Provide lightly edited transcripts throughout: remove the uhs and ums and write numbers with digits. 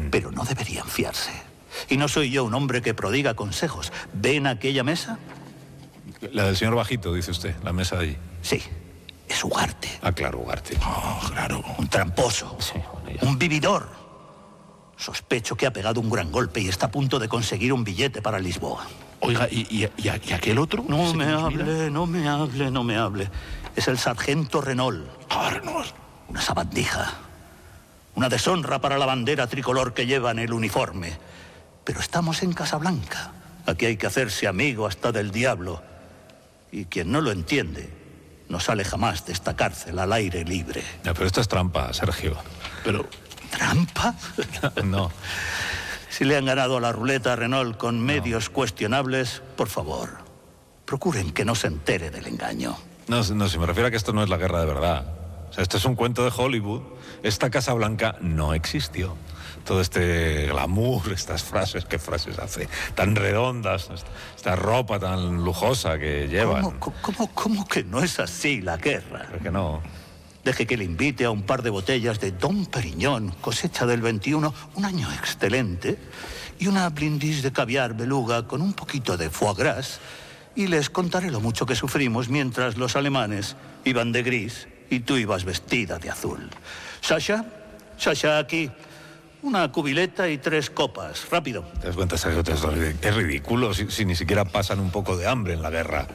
pero no deberían fiarse. Y no soy yo un hombre que prodiga consejos. ¿Ven aquella mesa? La del señor Bajito, dice usted, la mesa de allí. Sí, es Ugarte. Ah, claro, Ugarte. Oh, claro. Un tramposo, Sí, bueno, ya. un vividor. Sospecho que ha pegado un gran golpe y está a punto de conseguir un billete para Lisboa. Oiga, ¿y aquel otro? No ¿Ese me que nos mira? hable, no me hable, no me hable. Es el sargento Renault. Ah, Renault. Una sabandija. Una deshonra para la bandera tricolor que lleva en el uniforme. Pero estamos en Casablanca. Aquí hay que hacerse amigo hasta del diablo. Y quien no lo entiende, no sale jamás de esta cárcel al aire libre. Ya, pero esto es trampa, Sergio. Pero, ¿Trampa? No. Si le han ganado a la ruleta a Renault con medios cuestionables, por favor, procuren que no se entere del engaño. No, si me refiero a que esto no es la guerra de verdad. O sea, esto es un cuento de Hollywood. Esta Casa Blanca no existió. Todo este glamour, estas frases, ¿qué frases hace? Tan redondas, esta ropa tan lujosa que llevan. ¿Cómo que no es así la guerra? Creo que no. Deje que le invite a un par de botellas de Dom Perignon, cosecha del 21, un año excelente, y una brindis de caviar beluga con un poquito de foie gras, y les contaré lo mucho que sufrimos mientras los alemanes iban de gris y tú ibas vestida de azul. Sasha, aquí. Una cubileta y 3 copas. Rápido. ¿Te das cuenta, Sergio? Es ridículo si ni siquiera pasan un poco de hambre en la guerra.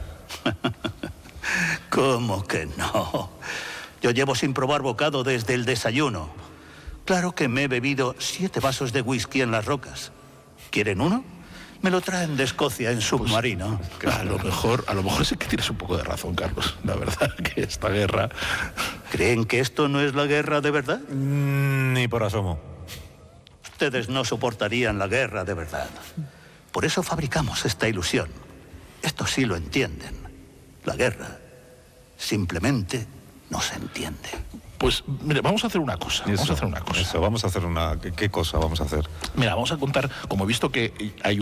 ¿Cómo que no? Yo llevo sin probar bocado desde el desayuno. Claro que me he bebido 7 vasos de whisky en las rocas. ¿Quieren uno? Me lo traen de Escocia en submarino. pues, a lo mejor sí que tienes un poco de razón, Carlos. La verdad que esta guerra... ¿Creen que esto no es la guerra de verdad? Ni por asomo. Ustedes no soportarían la guerra de verdad. Por eso fabricamos esta ilusión. Esto sí lo entienden. La guerra simplemente no se entiende. Pues, mire, vamos a hacer una cosa. Vamos a hacer una... ¿Qué cosa vamos a hacer? Mira, vamos a contar, como he visto que hay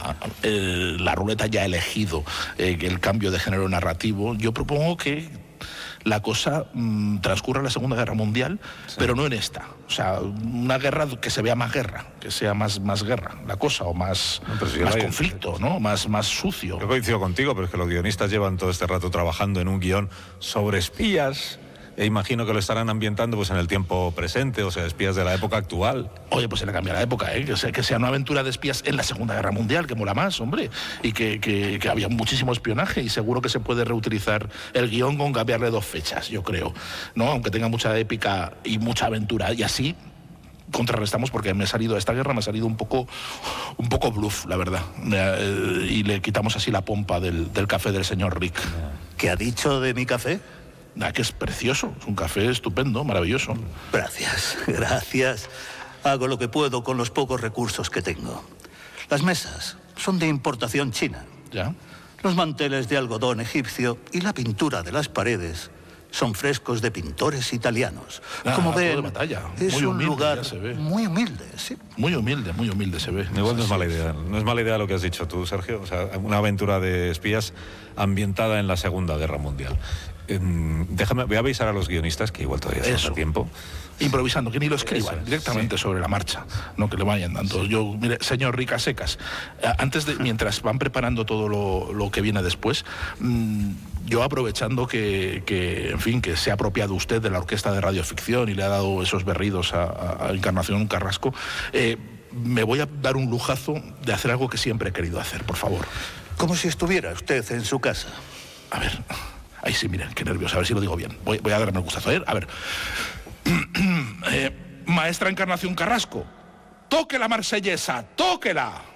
la ruleta ya ha elegido el cambio de género narrativo, yo propongo que la cosa transcurra en la Segunda Guerra Mundial, sí, pero no en esta. O sea, una guerra que se vea más guerra, que sea más guerra la cosa, o más conflicto, ¿no? Más sucio. Yo coincido contigo, pero es que los guionistas llevan todo este rato trabajando en un guión sobre espías. E imagino que lo estarán ambientando pues en el tiempo presente, o sea, espías de la época actual. Oye, pues se le cambia la época, que sea una aventura de espías en la Segunda Guerra Mundial, que mola más, hombre. Y que había muchísimo espionaje y seguro que se puede reutilizar el guión con cambiarle 2 fechas, yo creo, ¿no? Aunque tenga mucha épica y mucha aventura. Y así contrarrestamos, porque esta guerra me ha salido un poco bluff, la verdad. Y le quitamos así la pompa del café del señor Rick. ¿Qué ha dicho de mi café? Que es precioso, es un café estupendo, maravilloso. Gracias. Hago lo que puedo con los pocos recursos que tengo. Las mesas son de importación china. ¿Ya? Los manteles de algodón egipcio y la pintura de las paredes son frescos de pintores italianos. Como ven, de batalla. Es muy humilde, un lugar se ve. muy humilde, sí. Muy humilde se ve. Igual no es mala idea. No es mala idea lo que has dicho tú, Sergio. O sea, una aventura de espías ambientada en la Segunda Guerra Mundial. Voy a avisar a los guionistas, que igual todavía está tiempo. Improvisando, que ni lo escriban directamente sobre la marcha, no que le vayan dando. Yo, mire, señor Ricasecas, mientras van preparando todo lo que viene después, yo aprovechando que se ha apropiado usted de la orquesta de radioficción y le ha dado esos berridos a Encarnación Carrasco, me voy a dar un lujazo de hacer algo que siempre he querido hacer, por favor. Como si estuviera usted en su casa. A ver, ahí sí, miren, qué nervios, a ver si lo digo bien. Voy a darme un gustazo, a ver. Maestra Encarnación Carrasco, toque la marsellesa, tóquela.